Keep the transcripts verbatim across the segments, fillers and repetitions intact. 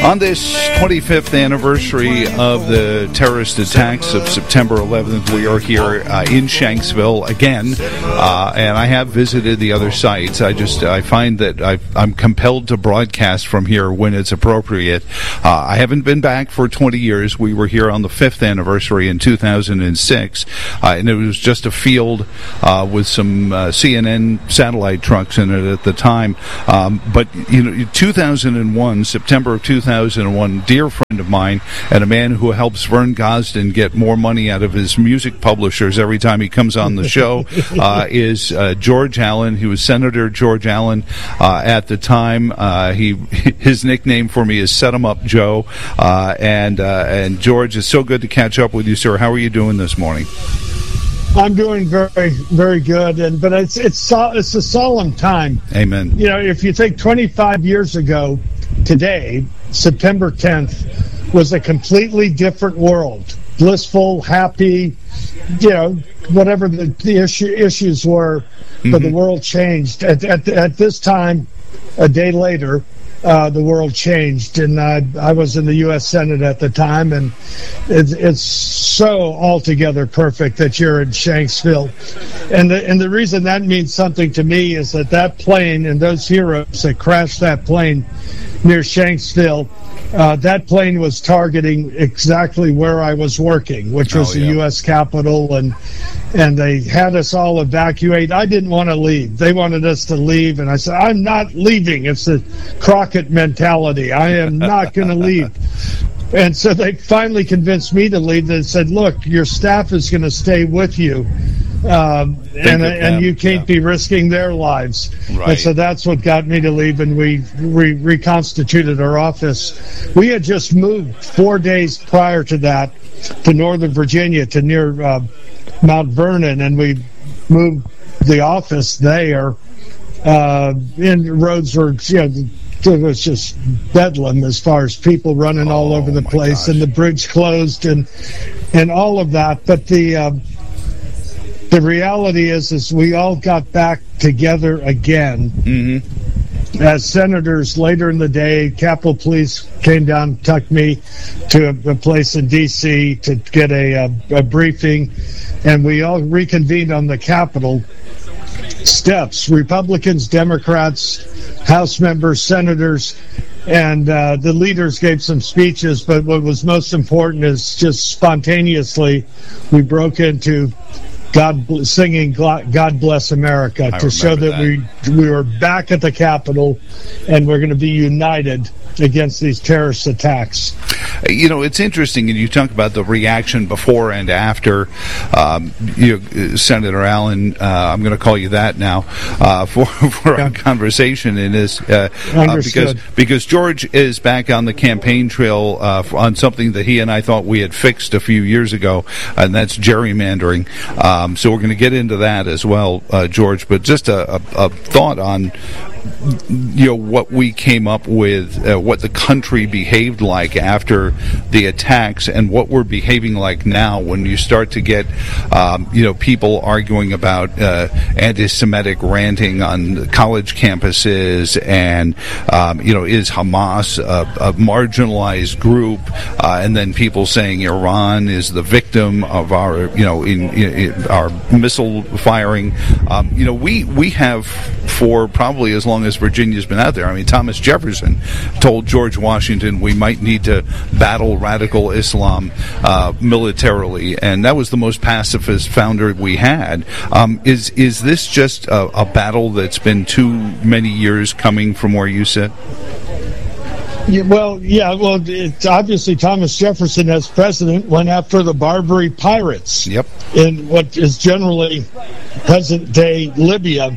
On this twenty-fifth anniversary of the terrorist attacks of September eleventh, we are here uh, in Shanksville again, uh, and I have visited the other sites. I just I find that I've, I'm compelled to broadcast from here when it's appropriate. Uh, I haven't been back for twenty years. We were here on the fifth anniversary in two thousand six, uh, and it was just a field uh, with some uh, C N N satellite trucks in it at the time. Um, but you know, two thousand one, September of two thousand one, dear friend of mine and a man who helps Vern Gosdin get more money out of his music publishers every time he comes on the show uh, is uh, George Allen. He was Senator George Allen uh, at the time. Uh, he his nickname for me is Set 'em Up Joe. Uh, and uh, and George, it's so good to catch up with you, sir. How are you doing this morning? I'm doing very, very good, and but it's it's it's a solemn time. Amen. You know, if you think twenty-five years ago, today, September tenth, was a completely different world. Blissful, happy, you know, whatever the, the issue, issues were, mm-hmm. but the world changed. At, at at this time, a day later, Uh, the world changed, and uh, I was in the U S Senate at the time, and it's, it's so altogether perfect that you're in Shanksville. And the, and the reason that means something to me is that that plane and those heroes that crashed that plane near Shanksville, uh, that plane was targeting exactly where I was working, which was oh, yeah. the U S Capitol, and and they had us all evacuate. I didn't want to leave. They wanted us to leave, and I said, I'm not leaving. It's the Crockett mentality. I am not going to leave. And so they finally convinced me to leave. They said, look, your staff is going to stay with you, um, and and you can't yeah. be risking their lives. Right. And so that's what got me to leave, and we re- reconstituted our office. We had just moved four days prior to that to Northern Virginia, to near uh, Mount Vernon, and we moved the office there. Uh, and roads were, you know, it was just bedlam as far as people running oh, all over the place, gosh. And the bridge closed, and and all of that. But the uh, the reality is, is we all got back together again. Mm-hmm. As senators later in the day, Capitol Police came down, took me to a, a place in D C to get a, a, a briefing, and we all reconvened on the Capitol steps. Republicans, Democrats, House members, senators, and uh, the leaders gave some speeches, but what was most important is just spontaneously we broke into God singing God Bless America to show that, that we we were back at the Capitol and we're going to be united against these terrorist attacks. You know, it's interesting, and you talk about the reaction before and after. Um, you, Senator Allen, uh, I'm going to call you that now uh, for for yeah. our conversation in this, uh, uh, because because George is back on the campaign trail uh, on something that he and I thought we had fixed a few years ago, and that's gerrymandering. Um, so we're going to get into that as well, uh, George. But just a, a, a thought on, you know, what we came up with, uh, what the country behaved like after the attacks, and what we're behaving like now when you start to get, um, you know, people arguing about uh, anti-Semitic ranting on college campuses, and um, you know, is Hamas a, a marginalized group, uh, and then people saying Iran is the victim of our, you know, in, in, in our missile firing. Um, you know, we we have for probably as long as Virginia's been out there. I mean, Thomas Jefferson told George Washington we might need to battle radical Islam uh, militarily, and that was the most pacifist founder we had. Um, is is this just a, a battle that's been too many years coming from where you sit? Yeah, well, yeah, well, it's obviously Thomas Jefferson, as president, went after the Barbary pirates. Yep. In what is generally present-day Libya,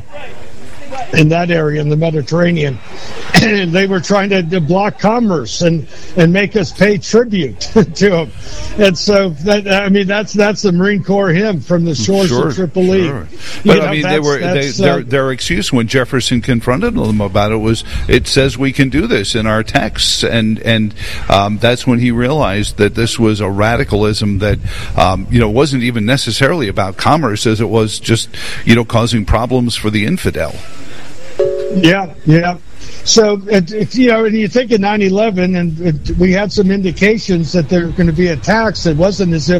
in that area in the Mediterranean, and they were trying to, to block commerce and, and make us pay tribute to them. And so, that, I mean, that's that's the Marine Corps hymn from the shores sure, of Tripoli. Sure. But know, I mean, they were they, their uh, their excuse when Jefferson confronted them about it was, it says we can do this in our texts, and and um, that's when he realized that this was a radicalism that um, you know wasn't even necessarily about commerce as it was just you know causing problems for the infidel. Yeah, yeah. So, it, it, you know, and you think of nine eleven, and it, we had some indications that there were going to be attacks. It wasn't as if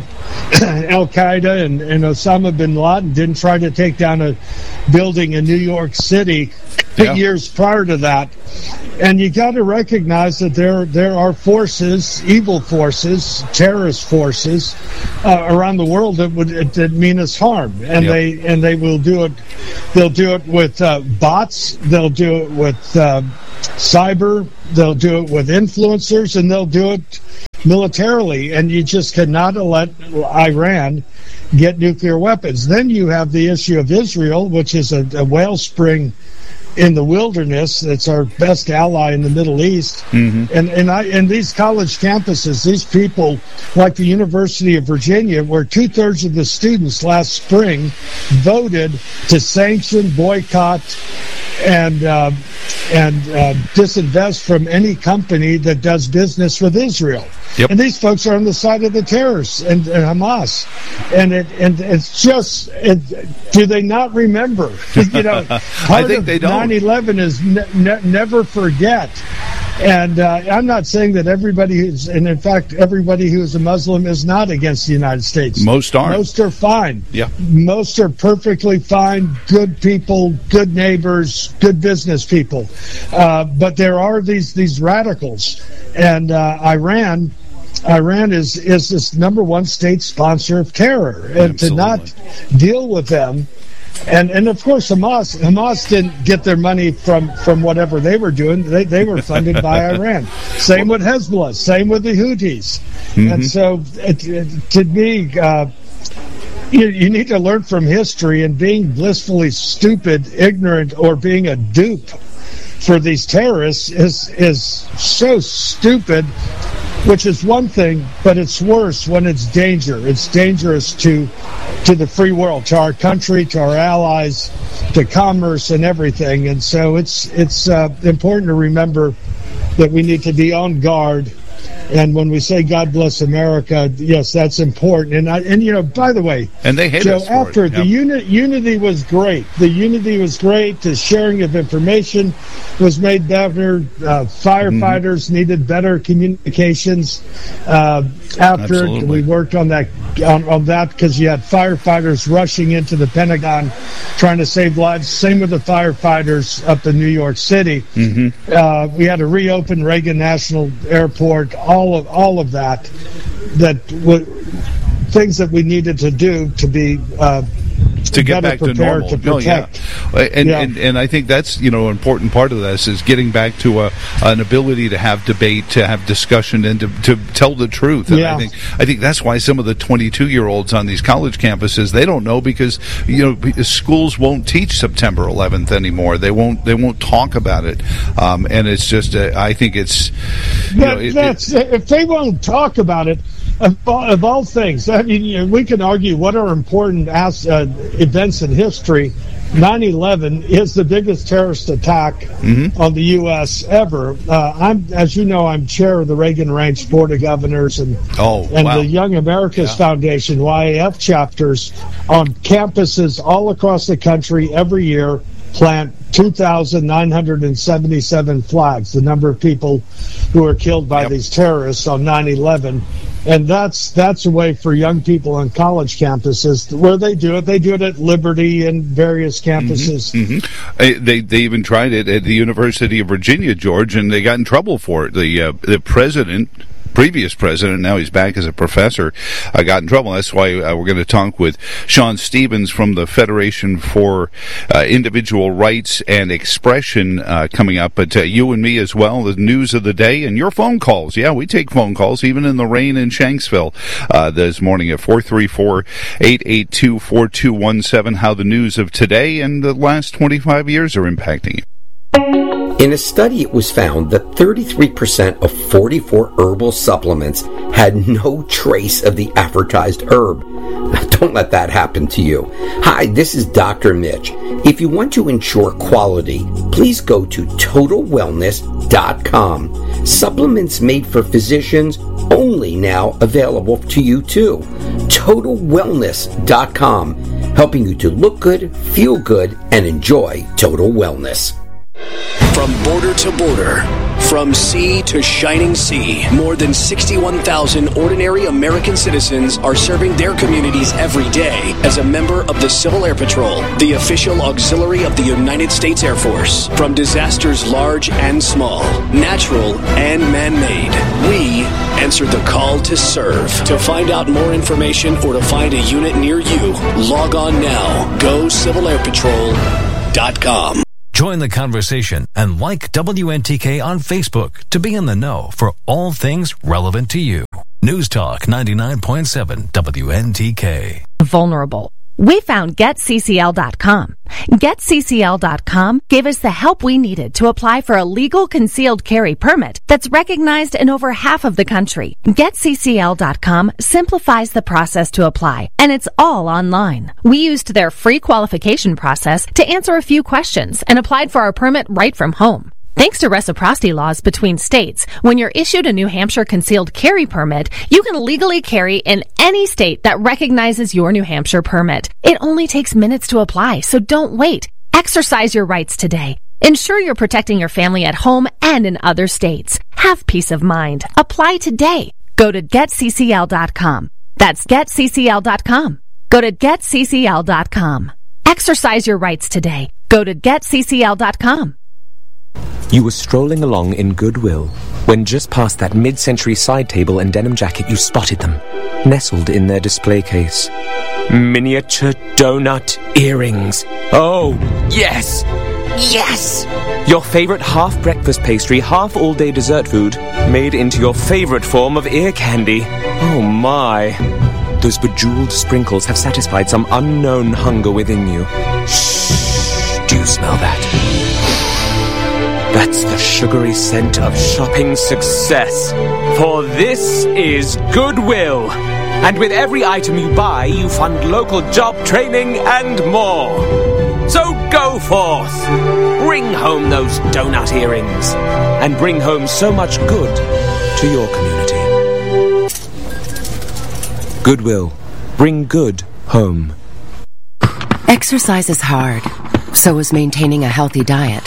Al-Qaeda and, and Osama bin Laden didn't try to take down a building in New York City yeah. years prior to that. And you got to recognize that there there are forces, evil forces, terrorist forces uh, around the world that would that mean us harm, and yep. they and they will do it. They'll do it with uh, bots. They'll do it with uh, cyber. They'll do it with influencers, and they'll do it militarily. And you just cannot let Iran get nuclear weapons. Then you have the issue of Israel, which is a, a wellspring in the wilderness. That's our best ally in the Middle East. Mm-hmm. And and I and these college campuses, these people, like the University of Virginia, where two-thirds of the students last spring voted to sanction, boycott, and uh, and uh, disinvest from any company that does business with Israel. Yep. And these folks are on the side of the terrorists and, and Hamas, and it and it's just it, do they not remember? You know, I think they don't. nine eleven is ne- ne- never forget. And uh, I'm not saying that everybody who's, and in fact, everybody who is a Muslim is not against the United States. Most aren't. Most are fine. Yeah. Most are perfectly fine, good people, good neighbors, good business people. Uh, but there are these these radicals, and uh, Iran. Iran is is this number one state sponsor of terror, and Absolutely. to not deal with them. And and of course, Hamas Hamas didn't get their money from, from whatever they were doing. They they were funded by Iran. Same with Hezbollah. Same with the Houthis. Mm-hmm. And so, it, it, to me, uh, you, you need to learn from history. And being blissfully stupid, ignorant, or being a dupe for these terrorists is is so stupid. Which is one thing, but it's worse when it's danger. It's dangerous to to the free world, to our country, to our allies, to commerce and everything. And so it's it's uh, important to remember that we need to be on guard. And when we say God bless America, yes, that's important. And I, and you know, by the way, and they hate Joe, us for after it. Yep. the uni- unity was great. The unity was great. The sharing of information was made better. Uh, firefighters mm-hmm. needed better communications. Uh, after Absolutely. we worked on that on, on that because you had firefighters rushing into the Pentagon trying to save lives. Same with the firefighters up in New York City. Mm-hmm. Uh, we had to reopen Reagan National Airport. All of all of that, that w- things that we needed to do to be uh, to get back to normal. To protect. Oh, yeah. And, yeah. and and I think that's, you know, an important part of this is getting back to a, an ability to have debate, to have discussion, and to, to tell the truth. And yeah. I think I think that's why some of the twenty-two year olds on these college campuses, they don't know, because, you know, schools won't teach September eleventh anymore. They won't they won't talk about it. Um, and it's just uh, I think it's you that, know, it, that's it, if they won't talk about it. Of, of all things, I mean, you know, we can argue what are important as, uh, events in history. nine eleven is the biggest terrorist attack mm-hmm. on the U S ever. Uh, I'm, as you know, I'm chair of the Reagan Ranch Board of Governors and oh, and wow. the Young America's yeah. Foundation Y A F chapters on campuses all across the country every year. Plant two thousand nine hundred seventy-seven flags, the number of people who are killed by yep. these terrorists on nine eleven. And that's that's a way for young people on college campuses where they do it. They do it at Liberty and various campuses. Mm-hmm. Mm-hmm. They they even tried it at the University of Virginia, George, and they got in trouble for it. The uh, the president. Previous president, now he's back as a professor, uh, got in trouble. That's why uh, we're going to talk with Sean Stevens from the Federation for uh, Individual Rights and Expression uh, coming up. But uh, you and me as well, the news of the day and your phone calls. Yeah, we take phone calls, even in the rain in Shanksville uh, this morning at four three four, eight eight two, four two one seven. How the news of today and the last twenty-five years are impacting you. In a study, it was found that thirty-three percent of forty-four herbal supplements had no trace of the advertised herb. Now, don't let that happen to you. Hi, this is Doctor Mitch. If you want to ensure quality, please go to total wellness dot com. Supplements made for physicians only now available to you too. total wellness dot com, helping you to look good, feel good, and enjoy total wellness. From border to border, from sea to shining sea, more than sixty-one thousand ordinary American citizens are serving their communities every day as a member of the Civil Air Patrol, the official auxiliary of the United States Air Force. From disasters large and small, natural and man-made, we answer the call to serve. To find out more information or to find a unit near you, log on now. go civil air patrol dot com. Join the conversation and like W N T K on Facebook to be in the know for all things relevant to you. News Talk ninety-nine point seven W N T K. Vulnerable. We found Get C C L dot com. Get C C L dot com gave us the help we needed to apply for a legal concealed carry permit that's recognized in over half of the country. Get C C L dot com simplifies the process to apply, and it's all online. We used their free qualification process to answer a few questions and applied for our permit right from home. Thanks to reciprocity laws between states, when you're issued a New Hampshire concealed carry permit, you can legally carry in any state that recognizes your New Hampshire permit. It only takes minutes to apply, so don't wait. Exercise your rights today. Ensure you're protecting your family at home and in other states. Have peace of mind. Apply today. Go to Get C C L dot com. That's Get C C L dot com. Go to Get C C L dot com. Exercise your rights today. Go to Get C C L dot com. You were strolling along in Goodwill when just past that mid-century side table and denim jacket you spotted them, nestled in their display case. Miniature donut earrings. Oh, yes! Yes! Your favorite half-breakfast pastry, half-all-day dessert food, made into your favorite form of ear candy. Oh, my. Those bejeweled sprinkles have satisfied some unknown hunger within you. Shh! Do you smell that? That's the sugary scent of shopping success. For this is Goodwill. And with every item you buy, you fund local job training and more. So go forth. Bring home those donut earrings. And bring home so much good to your community. Goodwill. Bring good home. Exercise is hard. So is maintaining a healthy diet.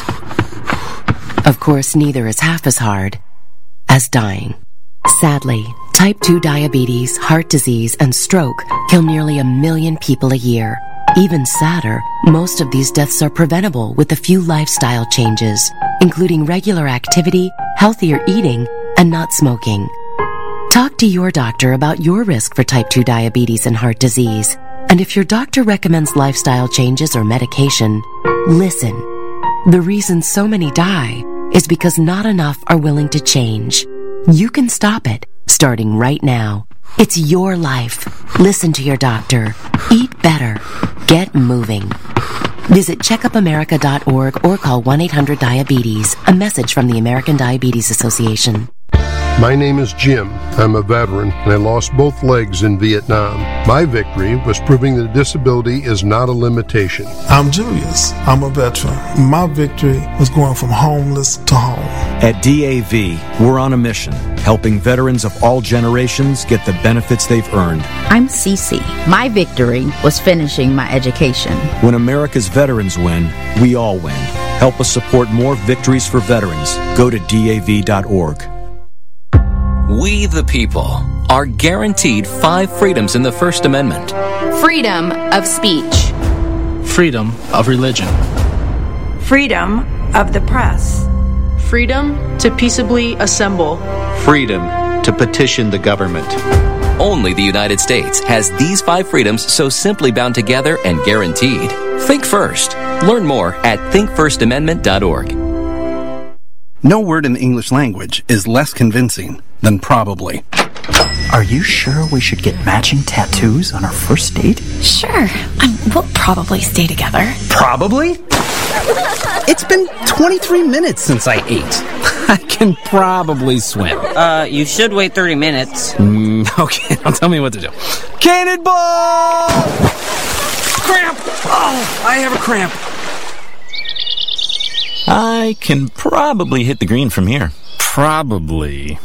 Of course, neither is half as hard as dying. Sadly, type two diabetes, heart disease, and stroke kill nearly a million people a year. Even sadder, most of these deaths are preventable with a few lifestyle changes, including regular activity, healthier eating, and not smoking. Talk to your doctor about your risk for type two diabetes and heart disease. And if your doctor recommends lifestyle changes or medication, listen. The reason so many die is because not enough are willing to change. You can stop it, starting right now. It's your life. Listen to your doctor. Eat better. Get moving. Visit checkup america dot org or call one eight hundred diabetes. A message from the American Diabetes Association. My name is Jim. I'm a veteran, and I lost both legs in Vietnam. My victory was proving that disability is not a limitation. I'm Julius. I'm a veteran. My victory was going from homeless to home. At D A V, we're on a mission, helping veterans of all generations get the benefits they've earned. I'm Cece. My victory was finishing my education. When America's veterans win, we all win. Help us support more victories for veterans. Go to D A V dot org. We, the people, are guaranteed five freedoms in the First Amendment. Freedom of speech. Freedom of religion. Freedom of the press. Freedom to peaceably assemble. Freedom to petition the government. Only the United States has these five freedoms so simply bound together and guaranteed. Think first. Learn more at think first amendment dot org. No word in the English language is less convincing than probably. Are you sure we should get matching tattoos on our first date? Sure. Um, we'll probably stay together. Probably? It's been twenty-three minutes since I ate. I can probably swim. Uh, you should wait thirty minutes. Mm, okay, now tell me what to do. Cannonball! Cramp! Oh, I have a cramp. I can probably hit the green from here. Probably.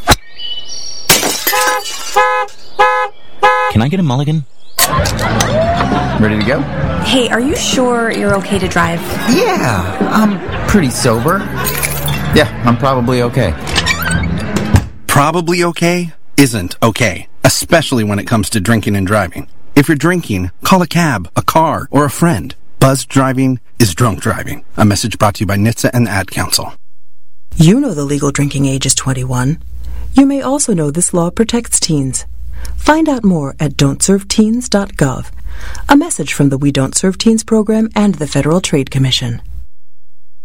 Can I get a mulligan? Ready to go? Hey, are you sure you're okay to drive? Yeah, I'm pretty sober. Yeah, I'm probably okay. Probably okay isn't okay, especially when it comes to drinking and driving. If you're drinking, call a cab, a car, or a friend. Buzzed driving is drunk driving. A message brought to you by N H T S A and the Ad Council. You know the legal drinking age is twenty-one. You may also know this law protects teens. Find out more at don't serve teens dot gov. A message from the We Don't Serve Teens program and the Federal Trade Commission.